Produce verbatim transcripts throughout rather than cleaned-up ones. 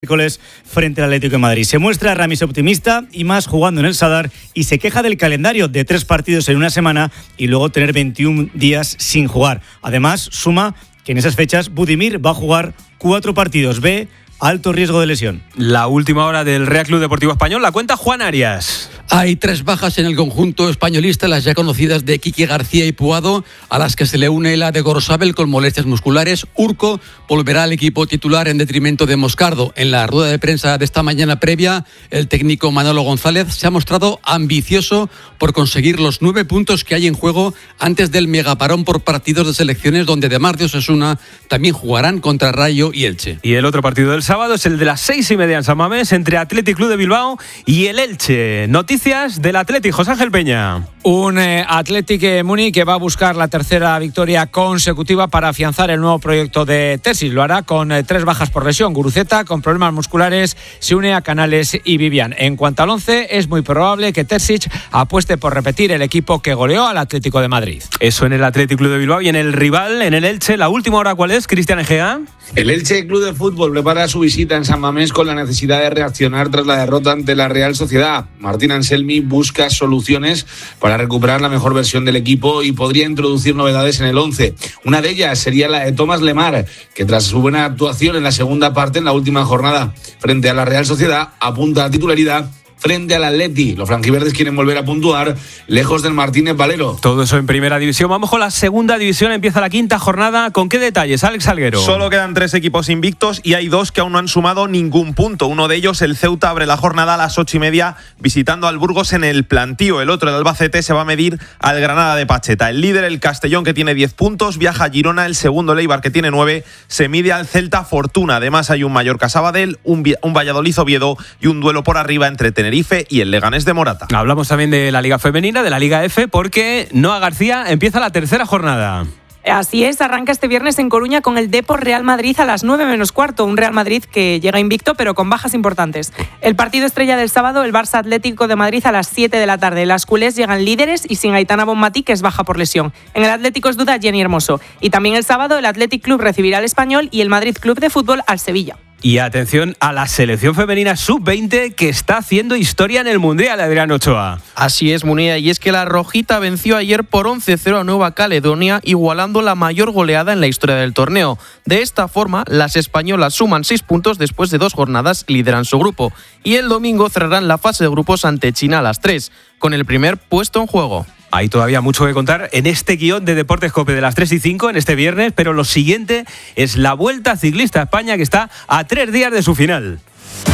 miércoles frente al Atlético de Madrid. Se muestra Ramis optimista y más jugando en el Sadar y se queja del calendario de tres partidos en una semana y luego tener veintiún días sin jugar. Además, suma que en esas fechas Budimir va a jugar cuatro partidos B, alto riesgo de lesión. La última hora del Real Club Deportivo Español la cuenta Juan Arias. Hay tres bajas en el conjunto españolista, las ya conocidas de Quique García y Puado, a las que se le une la de Gorosabel con molestias musculares. Urco volverá al equipo titular en detrimento de Moscardo. En la rueda de prensa de esta mañana previa, el técnico Manolo González se ha mostrado ambicioso por conseguir los nueve puntos que hay en juego antes del megaparón por partidos de selecciones, donde además de Osasuna también jugarán contra Rayo y Elche. Y el otro partido del sábado es el de las seis y media en San Mamés entre Athletic Club de Bilbao y el Elche. Noticias del Athletic, José Ángel Peña. Un eh, Athletic eh, Muni que va a buscar la tercera victoria consecutiva para afianzar el nuevo proyecto de Terzic. Lo hará con eh, tres bajas por lesión. Guruceta, con problemas musculares, se une a Canales y Vivian. En cuanto al once, es muy probable que Terzic apueste por repetir el equipo que goleó al Atlético de Madrid. Eso en el Athletic Club de Bilbao. Y en el rival, en el Elche, la última hora, ¿cuál es, Cristian Egea? El Elche Club de Fútbol prepara su visita en San Mamés con la necesidad de reaccionar tras la derrota ante la Real Sociedad. Martín Anselmi busca soluciones para recuperar la mejor versión del equipo y podría introducir novedades en el once. Una de ellas sería la de Tomás Lemar, que tras su buena actuación en la segunda parte en la última jornada frente a la Real Sociedad apunta a titularidad frente al Atleti. Los franjiverdes quieren volver a puntuar lejos del Martínez Valero. Todo eso en primera división. Vamos con la segunda división. Empieza la quinta jornada. ¿Con qué detalles, Alex Salguero? Solo quedan tres equipos invictos y hay dos que aún no han sumado ningún punto. Uno de ellos, el Ceuta, abre la jornada a las ocho y media visitando al Burgos en el Plantío. El otro, el Albacete, se va a medir al Granada de Pacheta. El líder, el Castellón, que tiene diez puntos, viaja a Girona. El segundo, el Eibar, que tiene nueve, se mide al Celta Fortuna. Además hay un Mallorca Sabadell, un, un Valladolid Oviedo y un duelo por arriba entre Tenerife y el Leganés de Morata. Hablamos también de la Liga Femenina, de la Liga F, porque Noa García empieza la tercera jornada. Así es, arranca este viernes en Coruña con el Depor Real Madrid a las nueve menos cuarto. Un Real Madrid que llega invicto pero con bajas importantes. El partido estrella del sábado, el Barça Atlético de Madrid a las siete de la tarde. Las culés llegan líderes y sin Aitana Bonmatí, que es baja por lesión. En el Atlético es duda Jenny Hermoso. Y también el sábado el Athletic Club recibirá al Español y el Madrid Club de Fútbol al Sevilla. Y atención a la selección femenina sub veinte que está haciendo historia en el Mundial, Adrián Ochoa. Así es, Munía, y es que la rojita venció ayer por once cero a Nueva Caledonia, igualando la mayor goleada en la historia del torneo. De esta forma, las españolas suman seis puntos después de dos jornadas y lideran su grupo. Y el domingo cerrarán la fase de grupos ante China a las tres, con el primer puesto en juego. Hay todavía mucho que contar en este guión de Deportes COPE de las tres y cinco en este viernes, pero lo siguiente es la Vuelta Ciclista a España, que está a tres días de su final.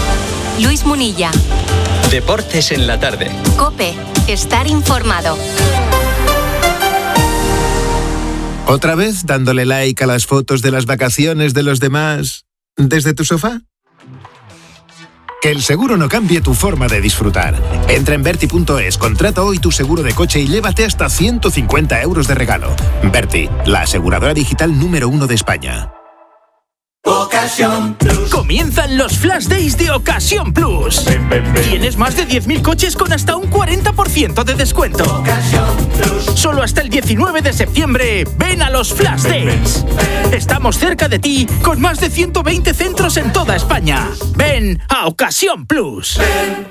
Luis Munilla. Deportes en la tarde. COPE. Estar informado. ¿Otra vez dándole like a las fotos de las vacaciones de los demás desde tu sofá? Que el seguro no cambie tu forma de disfrutar. Entra en Berti punto es, contrata hoy tu seguro de coche y llévate hasta ciento cincuenta euros de regalo. Berti, la aseguradora digital número uno de España. Ocasión Plus. Comienzan los Flash Days de Ocasión Plus. Ven, ven, ven. Tienes más de diez mil coches con hasta un cuarenta por ciento de descuento. Ocasión Plus. Solo hasta el diecinueve de septiembre. Ven a los Flash Days. Ven, ven. Estamos cerca de ti con más de ciento veinte centros en toda España. Ven a Ocasión Plus. Ven.